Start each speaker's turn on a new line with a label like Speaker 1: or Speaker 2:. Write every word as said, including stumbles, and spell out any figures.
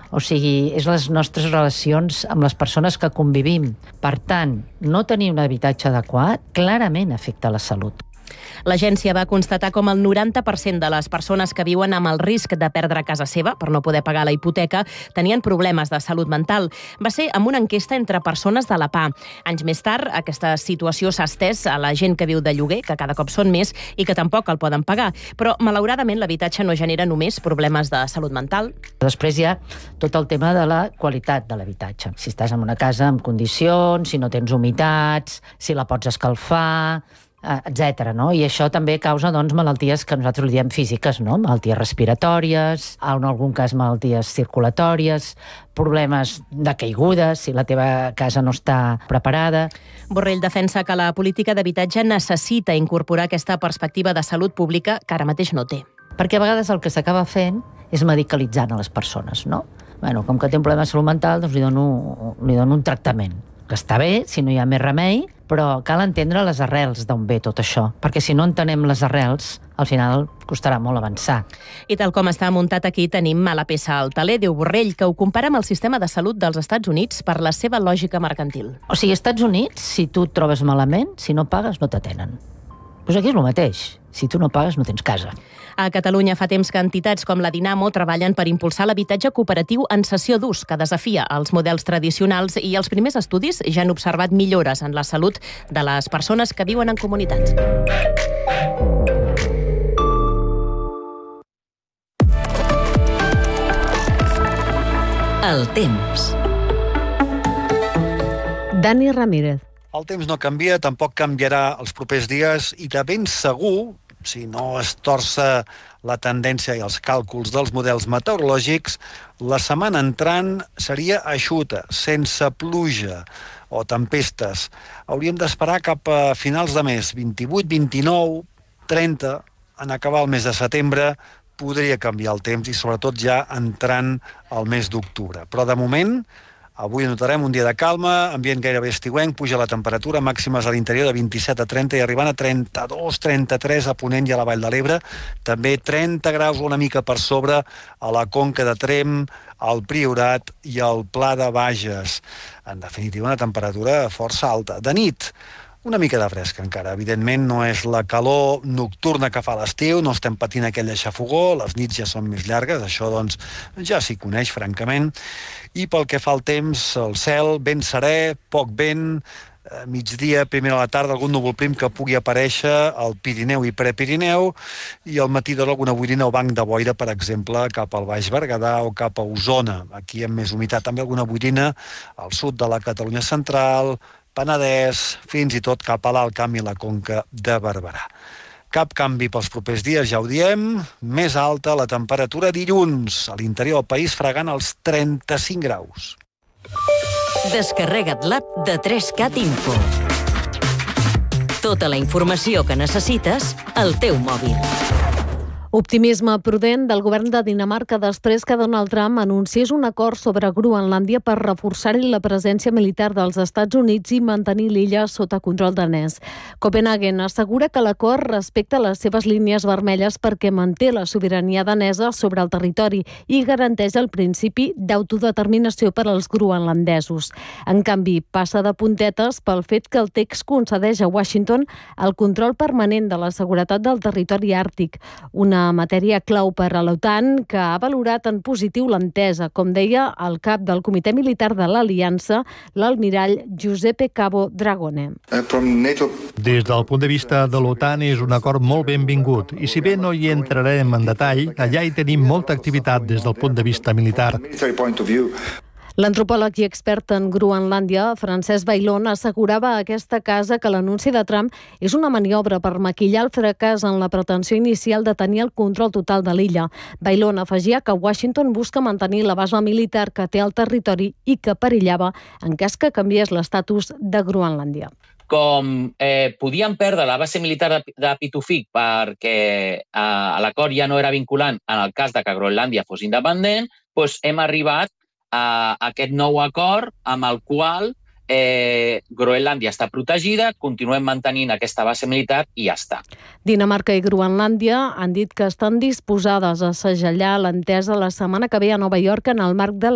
Speaker 1: O sigui, és les nostres relacions amb les persones que convivim. Per tant, no tenir un habitatge adequat clarament afecta la salut.
Speaker 2: L'agència va constatar com el noranta per cent de les persones que viuen amb el risc de perdre casa seva per no poder pagar la hipoteca tenien problemes de salut mental. Va ser amb una enquesta entre persones de la P A. Anys més tard, aquesta situació s'ha estès a la gent que viu de lloguer, que cada cop són més i que tampoc el poden pagar. Però, malauradament, l'habitatge no genera només problemes de salut mental.
Speaker 1: Després hi ha tot el tema de la qualitat de l'habitatge. Si estàs en una casa amb condicions, si no tens humitats, si la pots escalfar, etcètera, no? I això també causa, doncs, malalties que nosaltres li diem físiques, no? Malalties respiratòries, en algun cas malalties circulatòries, problemes de caigudes, si la teva casa no està preparada.
Speaker 2: Borrell defensa que la política d'habitatge necessita incorporar aquesta perspectiva de salut pública que ara mateix no té.
Speaker 1: Perquè a vegades el que s'acaba fent és medicalitzant a les persones, no? Bueno, com que té un problema de salut mental, doncs li dono, li dono un tractament, que està bé, si no hi ha més remei, però cal entendre les arrels d'on ve tot això, perquè si no entenem les arrels, al final costarà molt avançar.
Speaker 2: I tal com està muntat aquí, tenim mala peça al taler, diu Borrell, que ho compara amb el sistema de salut dels Estats Units per la seva lògica mercantil.
Speaker 1: O sigui, als Estats Units, si tu et trobes malament, si no pagues, no t'atenen. Doncs aquí és el mateix. Si tu no pagues, no tens casa.
Speaker 2: A Catalunya fa temps que entitats com la Dinamo treballen per impulsar l'habitatge cooperatiu en cessió d'ús, que desafia els models tradicionals, i els primers estudis ja han observat millores en la salut de les persones que viuen en comunitats.
Speaker 3: El temps.
Speaker 4: Dani Ramírez.
Speaker 5: El temps no canvia, tampoc canviarà els propers dies i de ben segur, si no es torça la tendència i els càlculs dels models meteorològics, la setmana entrant seria eixuta, sense pluja o tempestes. Hauríem d'esperar cap a finals de mes, vint-i-vuit, vint-i-nou, trenta, en acabar el mes de setembre, podria canviar el temps i sobretot ja entrant al mes d'octubre. Però de moment, avui notarem un dia de calma, ambient gairebé estiuenc, puja la temperatura, màximes a l'interior de vint-i-set a trenta i arribant a trenta-dos, trenta-tres a Ponent i a la Vall de l'Ebre. També trenta graus una mica per sobre a la Conca de Tremp, al Priorat i al Pla de Bages. En definitiva, una temperatura força alta. De nit, una mica de fresca encara. Evidentment no és la calor nocturna que fa l'estiu, no estem patint aquella xafogó, les nits ja són més llargues, això doncs ja s'hi coneix francament. I pel que fa al temps, el cel ben serè, poc vent, migdia, primera a la tarda, algun núvol prim que pugui aparèixer al Pirineu i Prepirineu, i al matí d'hora alguna boirina o banc de boira, per exemple, cap al Baix Berguedà o cap a Osona. Aquí amb més humitat, també alguna boirina al sud de la Catalunya central, Penedès, fins i tot cap a l'Alt Camp i la Conca de Barberà. Cap canvi pels propers dies, ja ho diem, més alta la temperatura dilluns, a l'interior del país fregant els trenta-cinc graus.
Speaker 3: Descarrega't l'app de tres cat Info. Tota la informació que necessites al teu mòbil.
Speaker 4: Optimisme prudent del govern de Dinamarca després que Donald Trump anunciés un acord sobre Groenlàndia per reforçar-hi la presència militar dels Estats Units i mantenir l'illa sota control danès. Copenhagen assegura que l'acord respecta les seves línies vermelles perquè manté la sobirania danesa sobre el territori i garanteix el principi d'autodeterminació per als groenlandesos. En canvi, passa de puntetes pel fet que el text concedeix a Washington el control permanent de la seguretat del territori àrtic, una matèria clau per a l'OTAN que ha valorat en positiu l'entesa, com deia el cap del Comitè Militar de l'Aliança, l'almirall Giuseppe Cabo Dragone.
Speaker 6: Des del punt de vista de l'OTAN és un acord molt benvingut i si bé no hi entrarem en detall, allà hi tenim molta activitat des del punt de vista militar.
Speaker 4: L'antropòleg i expert en Groenlàndia, Francesc Bailón, assegurava a aquesta casa que l'anunci de Trump és una maniobra per maquillar el fracàs en la pretensió inicial de tenir el control total de l'illa. Bailón afegia que Washington busca mantenir la base militar que té al territori i que perillava en cas que canviés l'estatus de Groenlàndia.
Speaker 7: Com eh, podíem perdre la base militar de, de Pituffik perquè eh, l'acord ja no era vinculant en el cas de que Groenlàndia fos independent, doncs hem arribat a aquest nou acord amb el qual eh, Groenlàndia està protegida, continuem mantenint aquesta base militar i ja està.
Speaker 4: Dinamarca i Groenlàndia han dit que estan disposades a segellar l'entesa la setmana que ve a Nova York en el marc de